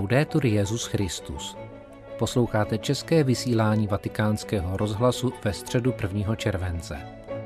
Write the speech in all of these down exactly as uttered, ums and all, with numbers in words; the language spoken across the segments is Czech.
Laudetur Jesus Christus. Posloucháte české vysílání Vatikánského rozhlasu ve středu prvního července.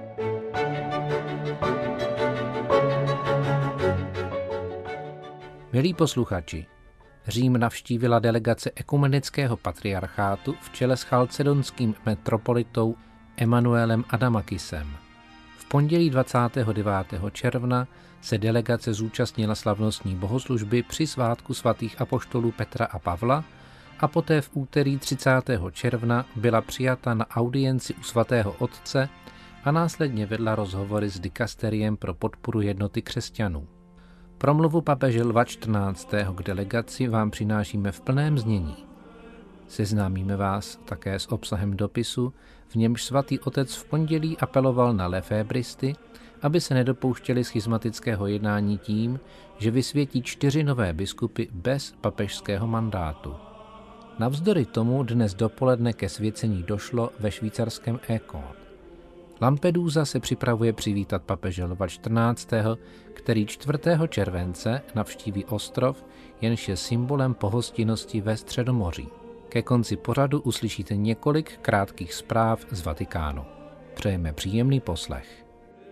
Milí posluchači, Řím navštívila delegace ekumenického patriarchátu v čele s chalcedonským metropolitou Emanuelem Adamakisem. V pondělí dvacátého devátého června se delegace zúčastnila slavnostní bohoslužby při svátku svatých apoštolů Petra a Pavla a poté v úterý třicátého června byla přijata na audienci u svatého otce a následně vedla rozhovory s dikasteriem pro podporu jednoty křesťanů. Promluvu papeže Lva čtrnáctého k delegaci vám přinášíme v plném znění. Seznámíme vás také s obsahem dopisu, v němž svatý otec v pondělí apeloval na lefébristy, aby se nedopouštěli schizmatického jednání tím, že vysvětí čtyři nové biskupy bez papežského mandátu. Navzdory tomu dnes dopoledne ke svěcení došlo ve švýcarském École. Lampedusa se připravuje přivítat papeže Lva čtrnáctého, který čtvrtého července navštíví ostrov, jenž je symbolem pohostinnosti ve Středomoří. Ke konci pořadu uslyšíte několik krátkých zpráv z Vatikánu. Přejeme příjemný poslech.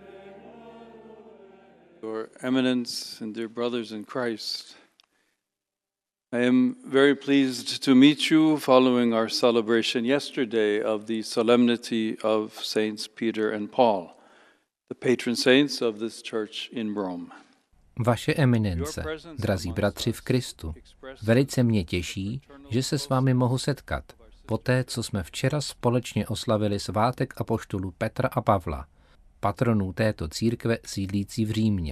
Your Eminence and dear brothers in Christ, I am very pleased to meet you following our celebration yesterday of the solemnity of Saints Peter and Paul, the patron saints of this church in Rome. Vaše eminence, drazí bratři v Kristu, velice mě těší, že se s vámi mohu setkat, poté, co jsme včera společně oslavili svátek apoštolů Petra a Pavla, patronů této církve sídlící v Římě.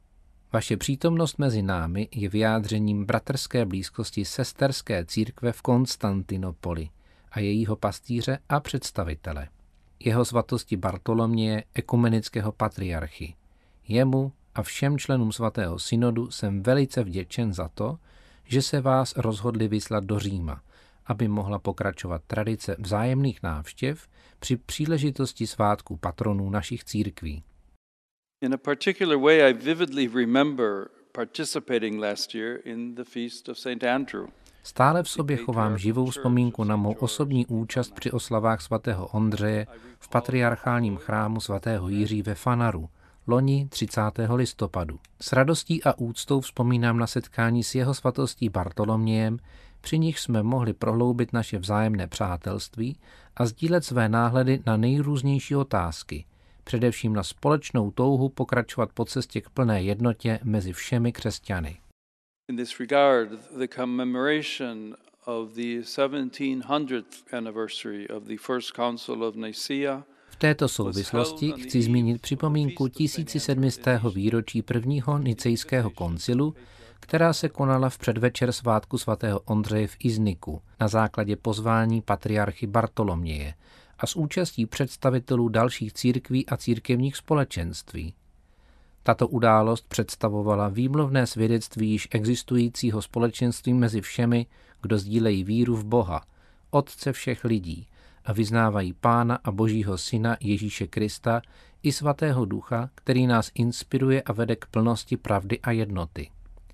Vaše přítomnost mezi námi je vyjádřením bratrské blízkosti sesterské církve v Konstantinopoli a jejího pastýře a představitele, jeho svatosti Bartoloměje, ekumenického patriarchy. Jemu a všem členům svatého synodu jsem velice vděčen za to, že se vás rozhodli vyslat do Říma, aby mohla pokračovat tradice vzájemných návštěv při příležitosti svátku patronů našich církví. In a particular way, I vividly remember participating last year in the feast of Saint Andrew. Stále v sobě chovám živou vzpomínku na mou osobní účast při oslavách svatého Ondřeje v patriarchálním chrámu svatého Jiří ve Fanaru, loni třicátého listopadu. S radostí a úctou vzpomínám na setkání s jeho svatostí Bartolomějem, při nich jsme mohli prohloubit naše vzájemné přátelství a sdílet své náhledy na nejrůznější otázky, především na společnou touhu pokračovat po cestě k plné jednotě mezi všemi křesťany. In this regard, the commemoration of the seventeen hundredth anniversary of the First Council of Nicaea. V této souvislosti chci zmínit připomínku tisícisedmistého výročí prvního nicejského koncilu, která se konala v předvečer svátku svatého Ondřeje v Izniku na základě pozvání patriarchy Bartoloměje a s účastí představitelů dalších církví a církevních společenství. Tato událost představovala výmluvné svědectví již existujícího společenství mezi všemi, kdo sdílejí víru v Boha, Otce všech lidí, a vyznávají Pána a Božího Syna Ježíše Krista i Svatého Ducha, který nás inspiruje a vede k plnosti pravdy a jednoty.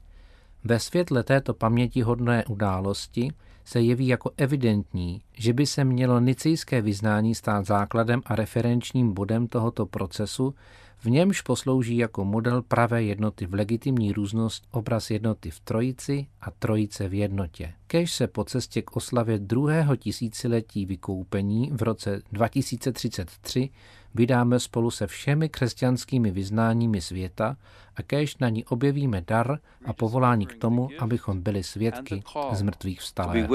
Ve světle této pamětihodné události se jeví jako evidentní, že by se mělo nicejské vyznání stát základem a referenčním bodem tohoto procesu, v němž poslouží jako model pravé jednoty v legitimní různost obraz jednoty v trojici a trojice v jednotě. Kéž se po cestě k oslavě druhého tisíciletí vykoupení v roce dva tisíce třicet tři vydáme spolu se všemi křesťanskými vyznáními světa a kéž na ní objevíme dar a povolání k tomu, abychom byli svědky z mrtvých vstalého.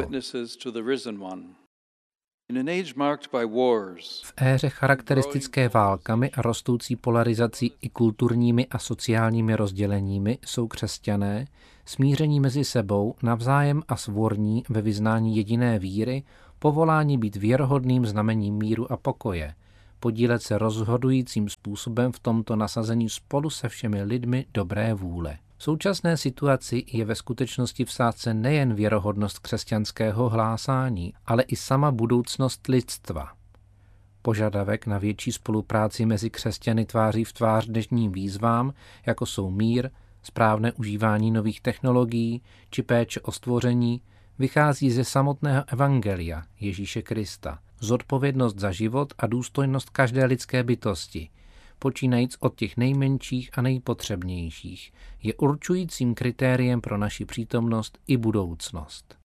V éře charakteristické válkami a rostoucí polarizací i kulturními a sociálními rozděleními jsou křesťané, smíření mezi sebou, navzájem a svorní ve vyznání jediné víry, povolání být věrohodným znamením míru a pokoje, podílet se rozhodujícím způsobem v tomto nasazení spolu se všemi lidmi dobré vůle. V současné situaci je ve skutečnosti v sázce nejen věrohodnost křesťanského hlásání, ale i sama budoucnost lidstva. Požadavek na větší spolupráci mezi křesťany tváří v tvář dnešním výzvám, jako jsou mír, Správné užívání nových technologií či péče o stvoření vychází ze samotného evangelia Ježíše Krista. Zodpovědnost za život a důstojnost každé lidské bytosti, počínajíc od těch nejmenších a nejpotřebnějších, je určujícím kritériem pro naši přítomnost i budoucnost.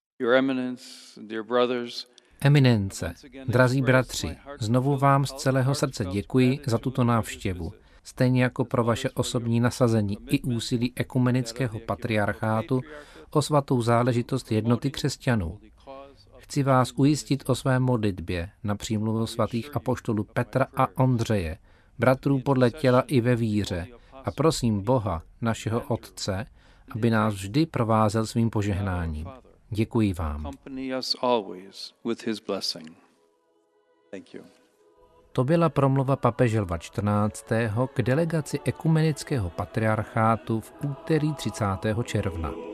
Eminence, drazí bratři, znovu vám z celého srdce děkuji za tuto návštěvu, stejně jako pro vaše osobní nasazení i úsilí ekumenického patriarchátu o svatou záležitost jednoty křesťanů. Chci vás ujistit o své modlitbě na přímluvu svatých apoštolů Petra a Ondřeje, bratrů podle těla i ve víře, a prosím Boha, našeho Otce, aby nás vždy provázel svým požehnáním. Děkuji vám. To byla promluva papeže Lva čtrnáctého k delegaci ekumenického patriarchátu v úterý třicátého června.